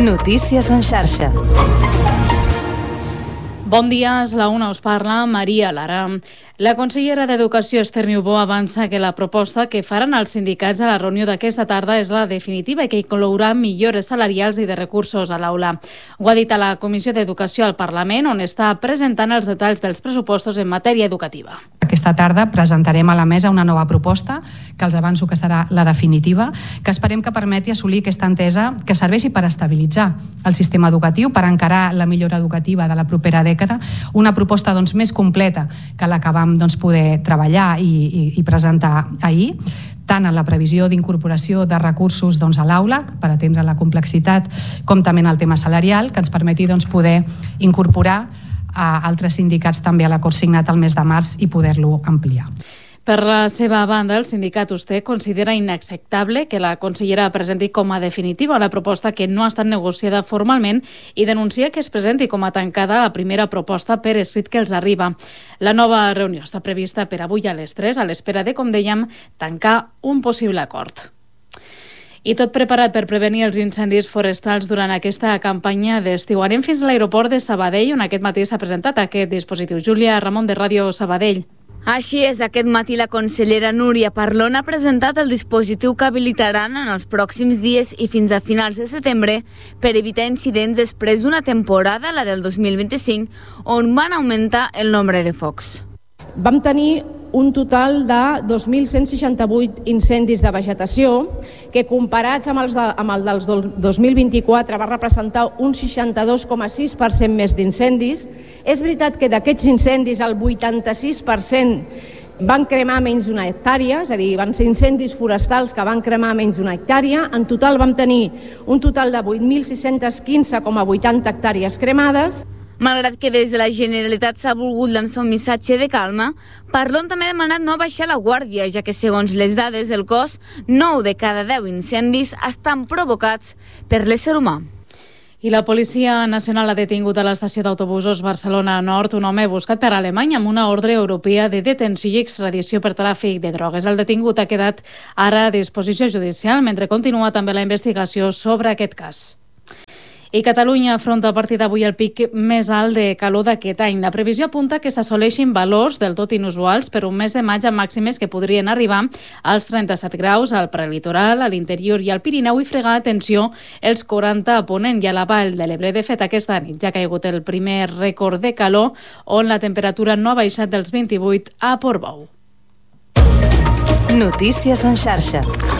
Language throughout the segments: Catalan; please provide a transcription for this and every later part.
Notícies en xarxa. Bon dia, és la una, us parla Maria Lara. La consellera d'Educació, Esther Niubó, avança que la proposta que faran els sindicats a la reunió d'aquesta tarda és la definitiva i que inclourà millores salarials i de recursos a l'aula. Ho ha dit a la Comissió d'Educació al Parlament, on està presentant els detalls dels pressupostos en matèria educativa. Aquesta tarda presentarem a la mesa una nova proposta, que els avanço que serà la definitiva, que esperem que permeti assolir aquesta entesa que serveixi per estabilitzar el sistema educatiu, per encarar la millora educativa de la propera dècada, una proposta més completa que la que vam poder treballar i presentar ahir, tant en la previsió d'incorporació de recursos a l'aula per atendre la complexitat, com també en el tema salarial, que ens permeti poder incorporar a altres sindicats també a l'acord signat el mes de març i poder-lo ampliar. Per la seva banda, el sindicat USTE considera inacceptable que la consellera presenti com a definitiva la proposta que no ha estat negociada formalment i denuncia que es presenti com a tancada la primera proposta per escrit que els arriba. La nova reunió està prevista per avui a les 3, a l'espera de, com dèiem, tancar un possible acord. I tot preparat per prevenir els incendis forestals durant aquesta campanya d'estiu. Anem fins a l'aeroport de Sabadell, on aquest matí s'ha presentat aquest dispositiu. Júlia Ramon, de Ràdio Sabadell. Així és, aquest matí la consellera Núria Parlon ha presentat el dispositiu que habilitaran en els pròxims dies i fins a finals de setembre per evitar incidents després d'una temporada, la del 2025, on van augmentar el nombre de focs. Vam tenir un total de 2.168 incendis de vegetació, que comparats amb el del 2024 va representar un 62,6% més d'incendis. És veritat que d'aquests incendis el 86% van cremar menys d'una hectàrea, és a dir, van ser incendis forestals que van cremar menys d'una hectàrea. En total vam tenir un total de 8.615,80 hectàrees cremades. Malgrat que des de la Generalitat s'ha volgut lançar un missatge de calma, Parlon també ha demanat no baixar la guàrdia, ja que segons les dades del cos, 9 de cada 10 incendis estan provocats per l'ésser humà. I la Policia Nacional ha detingut a l'estació d'autobusos Barcelona Nord un home buscat per Alemanya amb una ordre europea de detenció i extradició per tràfic de drogues. El detingut ha quedat ara a disposició judicial, mentre continua també la investigació sobre aquest cas. I Catalunya afronta a partir d'avui el pic més alt de calor d'aquest any. La previsió apunta que s'assoleixin valors del tot inusuals per un mes de maig amb màximes que podrien arribar als 37 graus al prelitoral, a l'interior i al Pirineu i fregar, atenció, els 40 a Ponent i a la Vall de l'Ebre. De fet, aquesta nit ja ha caigut el primer rècord de calor, on la temperatura no ha baixat dels 28 a Portbou. Notícies en xarxa.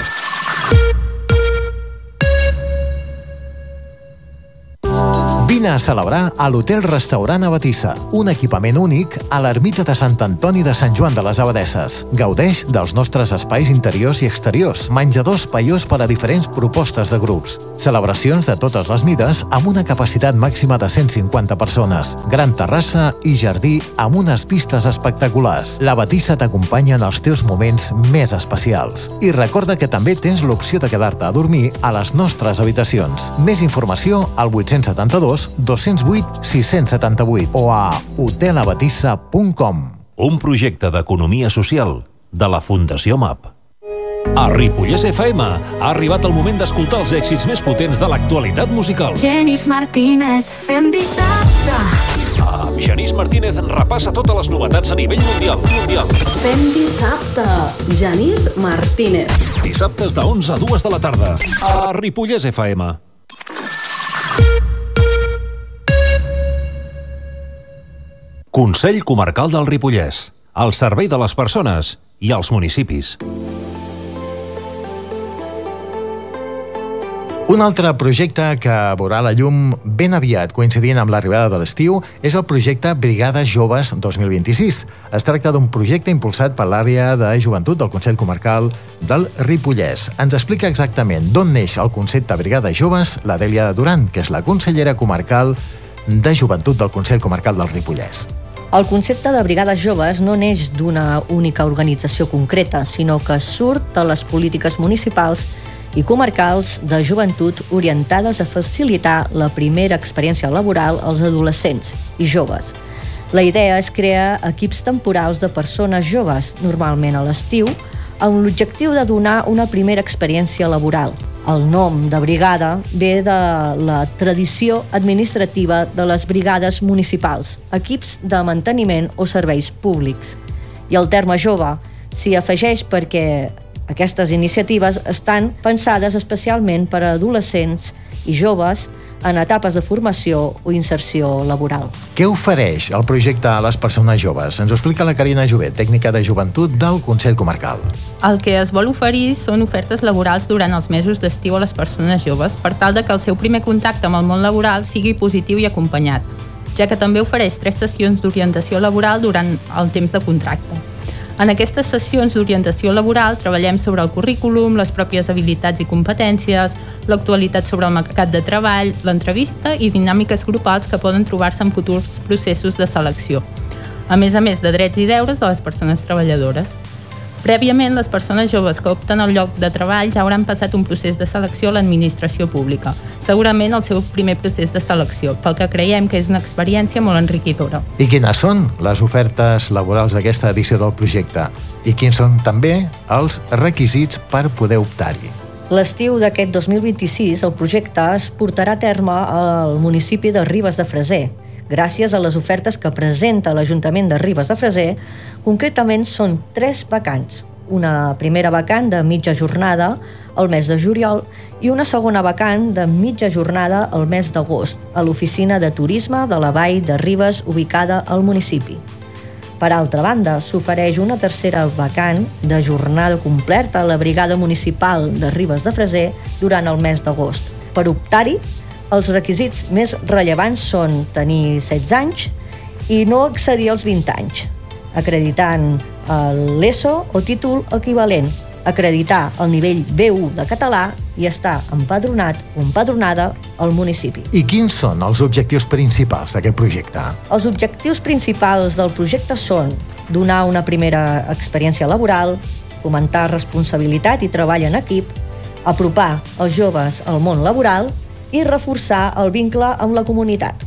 Vine a celebrar a l'Hotel-Restaurant Abatissa, un equipament únic a l'ermita de Sant Antoni de Sant Joan de les Abadesses. Gaudeix dels nostres espais interiors i exteriors, menjadors paiós per a diferents propostes de grups, celebracions de totes les mides amb una capacitat màxima de 150 persones, gran terrassa i jardí amb unes vistes espectaculars. L'Abatissa t'acompanya en els teus moments més especials. I recorda que també tens l'opció de quedar-te a dormir a les nostres habitacions. Més informació al 872 208 678 o a hotelabatissa.com. Un projecte d'economia social de la Fundació MAP. A Ripollès FM ha arribat el moment d'escoltar els èxits més potents de l'actualitat musical. Genís Martínez, fem dissabte. Genís Martínez repassa totes les novetats a nivell mundial. Fem dissabte. Genís Martínez. Dissabtes de 11 a 2 de la tarda. A Ripollès FM. Consell Comarcal del Ripollès, al servei de les persones i els municipis. Un altre projecte que veurà la llum ben aviat, coincidint amb l'arribada de l'estiu, és el projecte Brigades Joves 2026. Es tracta d'un projecte impulsat per l'àrea de joventut del Consell Comarcal del Ripollès. Ens explica exactament d'on neix el concepte Brigades Joves la Dèlia Duran, que és la consellera comarcal de joventut del Consell Comarcal del Ripollès. El concepte de Brigades Joves no neix d'una única organització concreta, sinó que surt de les polítiques municipals i comarcals de joventut orientades a facilitar la primera experiència laboral als adolescents i joves. La idea és crear equips temporals de persones joves, normalment a l'estiu, amb l'objectiu de donar una primera experiència laboral. El nom de brigada ve de la tradició administrativa de les brigades municipals, equips de manteniment o serveis públics. I el terme jove s'hi afegeix perquè aquestes iniciatives estan pensades especialment per a adolescents i joves en etapes de formació o inserció laboral. Què ofereix el projecte a les persones joves? Ens ho explica la Carina Jover, tècnica de joventut del Consell Comarcal. El que es vol oferir són ofertes laborals durant els mesos d'estiu a les persones joves per tal de que el seu primer contacte amb el món laboral sigui positiu i acompanyat, ja que també ofereix 3 sessions d'orientació laboral durant el temps de contracte. En aquestes sessions d'orientació laboral treballem sobre el currículum, les pròpies habilitats i competències, l'actualitat sobre el mercat de treball, l'entrevista i dinàmiques grupals que poden trobar-se en futurs processos de selecció, a més de drets i deures de les persones treballadores. Prèviament, les persones joves que opten al lloc de treball ja hauran passat un procés de selecció a l'administració pública, segurament el seu primer procés de selecció, pel que creiem que és una experiència molt enriquidora. I quines són les ofertes laborals d'aquesta edició del projecte? I quins són també els requisits per poder optar-hi? L'estiu d'aquest 2026 el projecte es portarà a terme al municipi de Ribes de Freser. Gràcies a les ofertes que presenta l'Ajuntament de Ribes de Freser, concretament són 3 vacants. Una primera vacant de mitja jornada al mes de juliol i una segona vacant de mitja jornada al mes d'agost a l'oficina de turisme de la Vall de Ribes ubicada al municipi. Per altra banda, s'ofereix una tercera vacant de jornada completa a la Brigada Municipal de Ribes de Freser durant el mes d'agost. Per optar-hi, els requisits més rellevants són tenir 16 anys i no excedir als 20 anys, acreditant l'ESO o títol equivalent, acreditar el nivell B1 de català i estar empadronat o empadronada al municipi. I quins són els objectius principals d'aquest projecte? Els objectius principals del projecte són donar una primera experiència laboral, fomentar responsabilitat i treball en equip, apropar els joves al món laboral i reforçar el vincle amb la comunitat.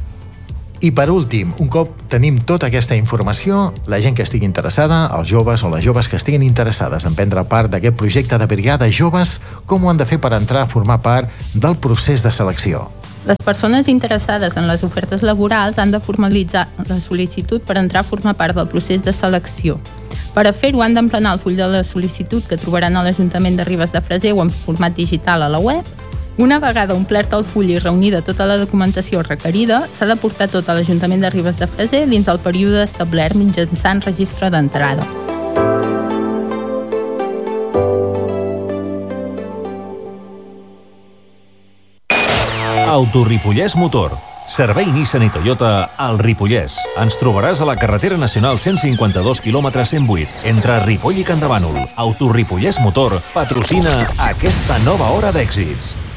I per últim, un cop tenim tota aquesta informació, la gent que estigui interessada, els joves o les joves que estiguin interessades en prendre part d'aquest projecte de brigades joves, com ho han de fer per entrar a formar part del procés de selecció? Les persones interessades en les ofertes laborals han de formalitzar la sol·licitud per entrar a formar part del procés de selecció. Per a fer-ho han d'emplenar el full de la sol·licitud que trobaran a l'Ajuntament de Ribes de Freser o en format digital a la web. Una vegada omplert el full i reunida tota la documentació requerida, s'ha de portar tot a l'Ajuntament de Ribes de Freser dins del període establert mitjançant registre d'entrada. Autoripollès Motor. Servei Nissan i Toyota al Ripollès. Ens trobaràs a la carretera nacional 152 km 108, entre Ripoll i Campdevànol. Autoripollès Motor patrocina aquesta nova hora d'èxits.